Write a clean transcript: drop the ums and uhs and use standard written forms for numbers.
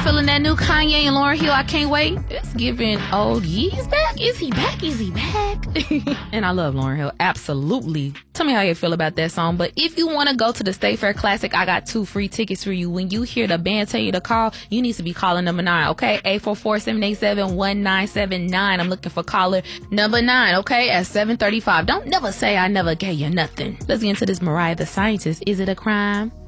feeling that new Kanye and Lauryn Hill? I can't wait. It's giving old Yee's back. Is he back? Is he back? And I love Lauryn Hill. Absolutely. Tell me how you feel about that song. But if you want to go to the State Fair Classic, I got 2 free tickets for you. When you hear the band tell you to call, you need to be calling number 9, okay? 844-787-1979. I'm looking for caller number 9, okay? At 7:35. Don't never say I never gave you nothing. Let's get into this Mariah the Scientist. Is it a crime?